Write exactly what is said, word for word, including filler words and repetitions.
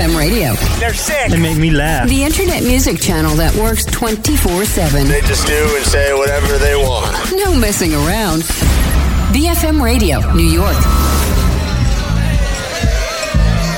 M radio. They're sick. They make me laugh. The internet music channel that works twenty-four seven. They just do and say whatever they want. No messing around. B F M Radio, New York.